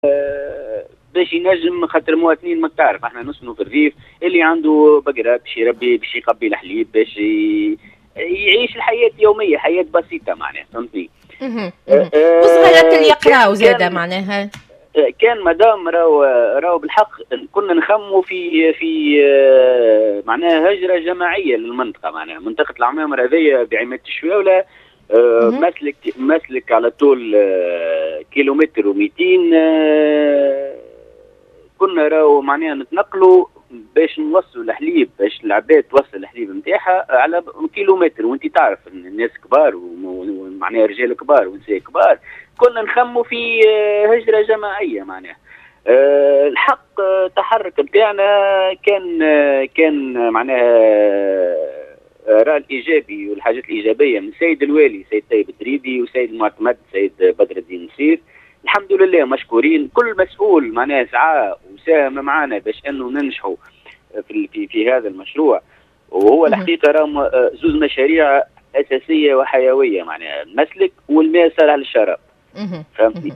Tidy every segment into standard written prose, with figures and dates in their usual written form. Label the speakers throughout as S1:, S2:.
S1: باش ينجم، خاطر المواطنين ما تعرف احنا نسكنوا في الريف، اللي عنده بقرة باش يربي، باش يقبي الحليب، باش يعيش الحياة اليومية، حياة بسيطة معناها، فهمتني.
S2: وصغيرات اللي يقراو زاده معناها.
S1: كان مدام راهو بالحق كنا نخموا في معناها هجرة جماعية للمنطقة، معناها منطقة العمامرة هذيا بعماد الشواولة، مسلك على طول كيلومتر و200، كنا راهو معناها نتنقلوا باش نوصلوا الحليب، باش العباد توصل الحليب نتاعها على كيلومتر، وانت تعرف ان الناس كبار ومعناها رجال كبار ونساء كبار، كنا نخموا في هجرة جماعية معناها. الحق التحرك بتاعنا كان معناها رأى الإيجابي والحاجات الإيجابية من سيد الوالي سيد طيب الدريدي وسيد المعتمد سيد بدر الدين نصير، الحمد لله مشكورين. كل مسؤول معناها سعى وساهم معنا باش انه ننجحوا في هذا المشروع، وهو الحقيقه راه زوز مشاريع اساسيه وحيويه، معناها المسلك والماء الصالح للشراب، فهمتني.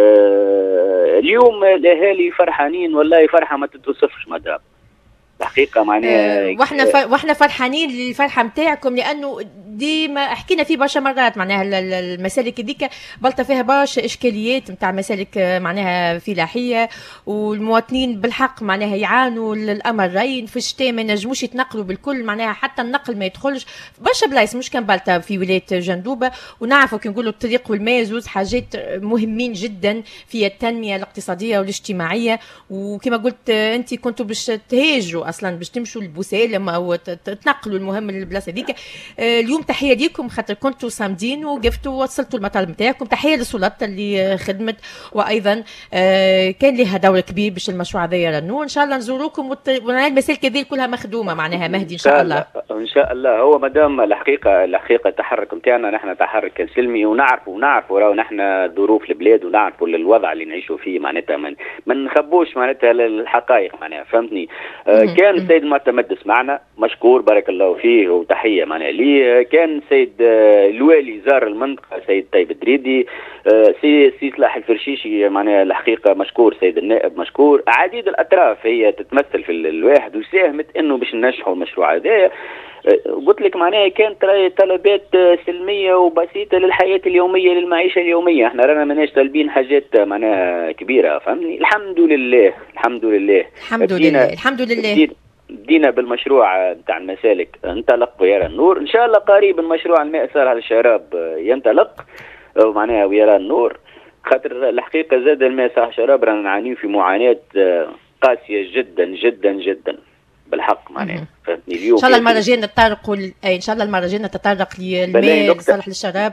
S1: اليوم الاهالي فرحانين، والله فرحه ما تتوصفش مدام الحقيقه معناها.
S2: واحنا فرحانين للفرحه نتاعكم، لانه ديما حكينا فيه برشا مرات، معناها المسالك هذيك بلطه فيها برشا اشكاليات نتاع مسالك معناها فلاحيه، والمواطنين بالحق معناها يعانوا الامرين، في الشتاء ما ينجموش يتنقلوا بالكل، معناها حتى النقل ما يدخلش برشا بلايص، مش كان بلطه في ولايه جندوبه. ونعرفوا كي نقولوا الطريق والماء زوز حاجات مهمين جدا في التنميه الاقتصاديه والاجتماعيه. وكما قلت انت كنتوا باش تهاجروا اصلا، باش تمشوا لبوسالم او تتنقلوا المهم للبلاصه هذيك. اليوم تحيه ليكم خاطر كنتوا صامدين وقفتوا ووصلتوا المطالب نتاعكم. تحيه للسلطه اللي خدمت، وايضا كان لها دور كبير باش المشروع هذا يرنوا. ان شاء الله نزوروكم والمسائل كذي كلها مخدومه معناها مهدي ان شاء الله.
S1: ان شاء الله. هو مدام الحقيقه التحرك نتاعنا نحن تحرك سلمي، ونعرفوا راهو نحن ظروف البلاد، ونعرفوا الوضع اللي نعيشوا فيه، معناتها ما نخبوش معناتها الحقائق معناها، فهمتني. كان السيد المعتمد سمعنا مشكور بارك الله فيه وتحيه معناها ليه. كان السيد الوالي زار المنطقه سيد طيب الدريدي، سي صلاح الفرشيشي معناها الحقيقه مشكور، سيد النائب مشكور. عديد الاطراف هي تتمثل في الواحد وساهمت انه باش ننجحوا المشروع هذا. قلت لك معناها كانت طلبات سلميه وبسيطه للحياه اليوميه للمعيشه اليوميه، احنا رانا ماناش طالبين حاجات معناها كبيره، فهمني. الحمد لله الحمد لله
S2: الحمد لله الحمد لله.
S1: بدينا بالمشروع نتاع المسالك، انطلق ويرى النور. ان شاء الله قريبا مشروع الماء الصالح للشراب ينطلق معناها ويرى النور، خاطر الحقيقه زاد الماء الصالح للشراب رانا نعانيو في معاناه قاسيه جدا جدا جدا بالحق معناها، فهمتني. اليوم ان
S2: شاء الله المره الجايه نتطرقوا ان شاء الله المره الجايه نتطرق للماء الصالح للشراب.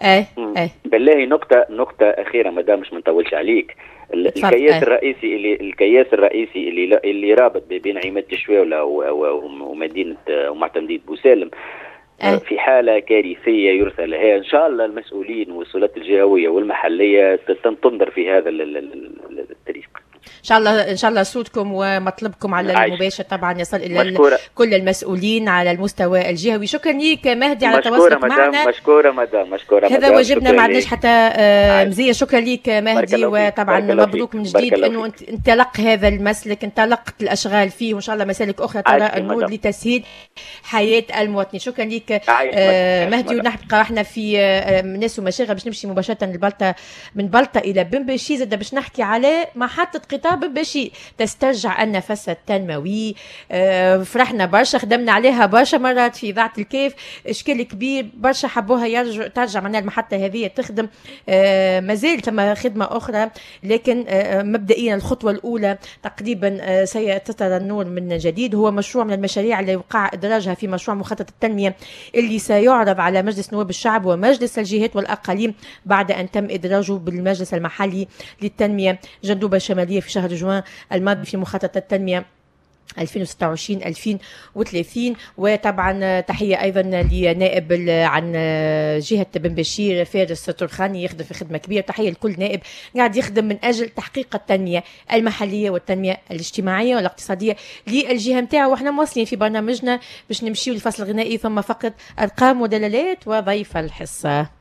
S1: بالله نقطه اخيره مدام مش منطولش عليك. الكياس الرئيسي اللي رابط بين عماد الشواولة ومدينه ومعتمديه بوسالم في حاله كارثيه يرثى لها. ان شاء الله المسؤولين والسلطات الجهويه والمحليه تنظر في هذا الطريق.
S2: ان شاء الله صوتكم ومطلبكم على المباشر طبعا يصل الى كل المسؤولين على المستوى الجهوي. شكرا لك مهدي على تواصلك معنا.
S1: مشكوره مدام.
S2: هذا واجبنا، ما عندناش حتى مزيه. شكرا لك مهدي، وطبعا مبروك من جديد انه انطلق هذا المسلك، انطلقت الاشغال فيه، وان شاء الله مسالك اخرى ترى النور لتسهيل حياه المواطنين. شكرا لك مهدي. ونبقى احنا في ناس ومشاغل باش نمشي مباشره من بلطه الى بمبشي، زاد باش نحكي على محطه قطار بمبشي تسترجع النفس التنموي. فرحنا برشا، خدمنا عليها برشا مرات في اذاعه الكيف، اشكال كبير برشا حبوها ترجع معنا المحطه هذه تخدم. مازال ثم خدمه اخرى، لكن مبدئيا الخطوه الاولى تقريبا سيتطر النور من جديد. هو مشروع من المشاريع اللي وقع ادراجها في مشروع مخطط التنميه اللي سيعرض على مجلس نواب الشعب ومجلس الجهات والاقاليم بعد ان تم ادراجه بالمجلس المحلي للتنميه جندوبه الشماليه في شهر جوان الماضي في مخطط التنميه 2026-2030. وطبعا تحيه ايضا لنائب عن جهه بن بشير فارس ترخاني، يخدم في خدمه كبيره. تحيه لكل نائب قاعد يخدم من اجل تحقيق التنميه المحليه والتنميه الاجتماعيه والاقتصاديه للجهه نتاعو. واحنا مواصلين في برنامجنا باش نمشيو للفصل الغنائي، ثم فقط ارقام ودلالات وضيف الحصه.